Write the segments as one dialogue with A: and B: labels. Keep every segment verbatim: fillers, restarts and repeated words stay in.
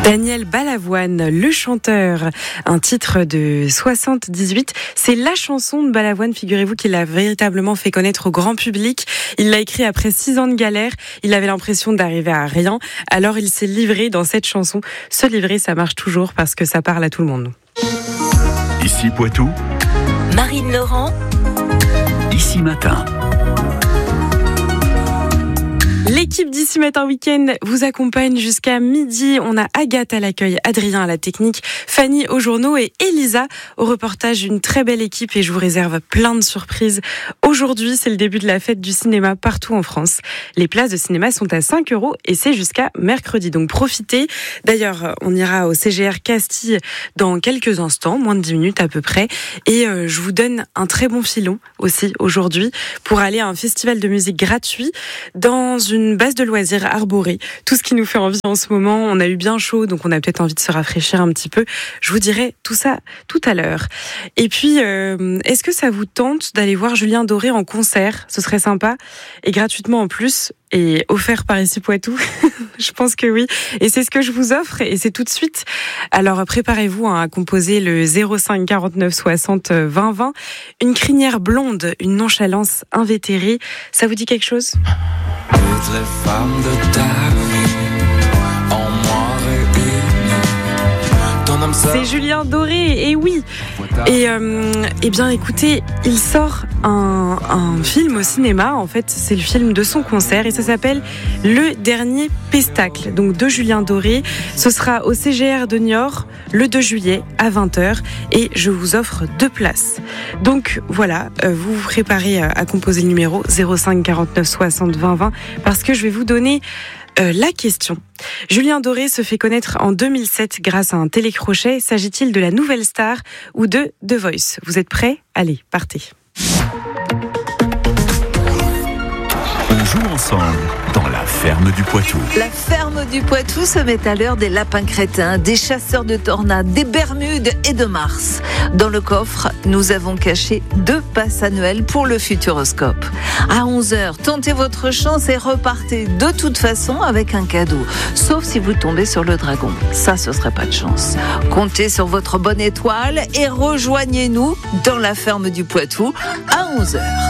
A: Daniel Balavoine, le chanteur, un titre de soixante-dix-huit. C'est la chanson de Balavoine, figurez-vous, qu'il a véritablement fait connaître au grand public. Il l'a écrit après six ans de galère. Il avait l'impression d'arriver à rien. Alors il s'est livré dans cette chanson. Se livrer, ça marche toujours parce que ça parle à tout le monde.
B: Ici Poitou,
C: Marine Laurent,
B: Ici Matin.
A: L'équipe d'Ici Matin Week-end vous accompagne jusqu'à midi. On a Agathe à l'accueil, Adrien à la technique, Fanny aux journaux et Elisa au reportage. Une très belle équipe et je vous réserve plein de surprises. Aujourd'hui, c'est le début de la fête du cinéma partout en France. Les places de cinéma sont à cinq euros et c'est jusqu'à mercredi. Donc profitez. D'ailleurs, on ira au C G R Castille dans quelques instants, moins de dix minutes à peu près. Et euh, je vous donne un très bon filon aussi aujourd'hui pour aller à un festival de musique gratuit dans une une base de loisirs arborée, tout ce qui nous fait envie en ce moment. On a eu bien chaud, donc on a peut-être envie de se rafraîchir un petit peu. Je vous dirai tout ça tout à l'heure. Et puis, euh, est-ce que ça vous tente d'aller voir Julien Doré en concert ? Ce serait sympa, et gratuitement en plus, et offert par Ici Poitou. Je pense que oui. Et c'est ce que je vous offre, et c'est tout de suite. Alors préparez-vous hein, à composer le zéro cinq quarante-neuf soixante vingt vingt. Une crinière blonde, une nonchalance invétérée. Ça vous dit quelque chose ?
D: Toutes les femmes de ta vie en moi réunies. Ton âme sœur.
A: C'est Julien Doré, et oui. Et euh, eh bien, écoutez, il sort un, un film au cinéma. En fait, c'est le film de son concert et ça s'appelle Le Dernier Pestacle. Donc de Julien Doré. Ce sera au C G R de Niort le deux juillet à vingt heures et je vous offre deux places. Donc voilà, euh, vous vous préparez à composer le numéro zéro cinq quarante-neuf soixante vingt vingt parce que je vais vous donner Euh, la question. Julien Doré se fait connaître en deux mille sept grâce à un télécrochet. S'agit-il de la nouvelle star ou de The Voice ? Vous êtes prêts ? Allez, partez.
B: On joue ensemble dans la ferme du Poitou.
C: la ferme du Poitou se met à l'heure des lapins crétins, des chasseurs de tornades, des Bermudes et de Mars. Dans le coffre, nous avons caché deux passes annuelles pour le Futuroscope. À onze heures, tentez votre chance et repartez de toute façon avec un cadeau. Sauf si vous tombez sur le dragon. Ça, ce serait pas de chance. Comptez sur votre bonne étoile et rejoignez-nous dans la ferme du Poitou à onze heures.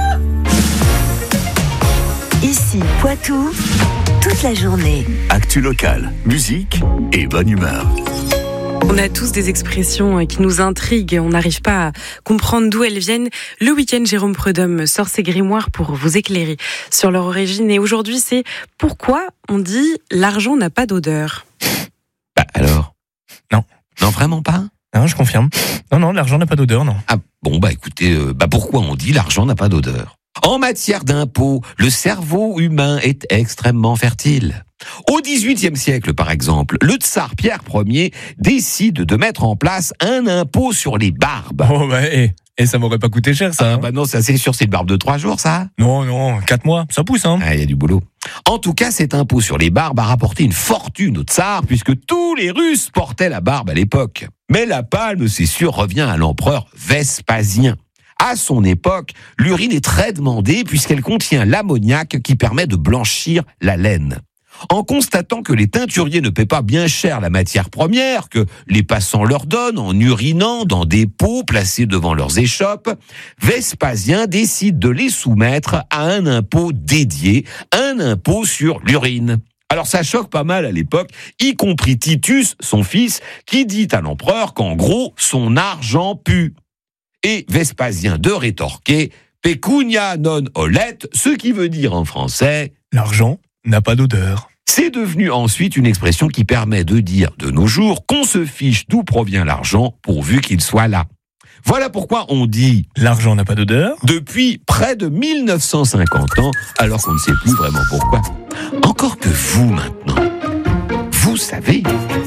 E: Ici Poitou, toute la journée.
B: Actu locale, musique et bonne humeur.
A: On a tous des expressions qui nous intriguent et on n'arrive pas à comprendre d'où elles viennent. Le week-end, Jérôme Prudhomme sort ses grimoires pour vous éclairer sur leur origine. Et aujourd'hui, c'est pourquoi on dit l'argent n'a pas d'odeur.
F: Bah alors ?
G: Non.
F: Non, vraiment pas ?
G: Non, je confirme. Non, non, l'argent n'a pas d'odeur, non.
F: Ah bon, bah écoutez, euh, bah pourquoi on dit l'argent n'a pas d'odeur ? En matière d'impôts, le cerveau humain est extrêmement fertile. Au dix-huitième siècle, par exemple, le tsar Pierre Ier décide de mettre en place un impôt sur les barbes.
G: Oh bah, et, et ça m'aurait pas coûté cher, ça.
F: Ah
G: hein.
F: bah non, ça c'est sûr, c'est une barbe de trois jours, ça.
G: Non, non, quatre mois, ça pousse, hein.
F: Ah, il y a du boulot. En tout cas, cet impôt sur les barbes a rapporté une fortune au tsar, puisque tous les Russes portaient la barbe à l'époque. Mais la palme, c'est sûr, revient à l'empereur Vespasien. À son époque, l'urine est très demandée puisqu'elle contient l'ammoniac qui permet de blanchir la laine. En constatant que les teinturiers ne paient pas bien cher la matière première, que les passants leur donnent en urinant dans des pots placés devant leurs échoppes, Vespasien décide de les soumettre à un impôt dédié, un impôt sur l'urine. Alors ça choque pas mal à l'époque, y compris Titus, son fils, qui dit à l'empereur qu'en gros, son argent pue. Et Vespasien de rétorquer « pecunia non olet », ce qui veut dire en français «
G: l'argent n'a pas d'odeur ».
F: C'est devenu ensuite une expression qui permet de dire de nos jours qu'on se fiche d'où provient l'argent pourvu qu'il soit là. Voilà pourquoi on dit
G: « l'argent n'a pas d'odeur »
F: depuis près de mille neuf cent cinquante ans, alors qu'on ne sait plus vraiment pourquoi. Encore que vous maintenant, vous savez...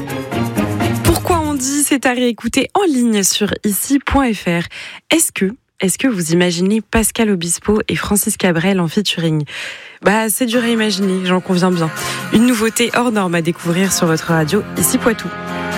A: C'est à réécouter en ligne sur ici point f r. Est-ce que, est-ce que vous imaginez Pascal Obispo et Francis Cabrel en featuring ? Bah, c'est dur à imaginer, j'en conviens bien. Une nouveauté hors norme à découvrir sur votre radio, Ici Poitou.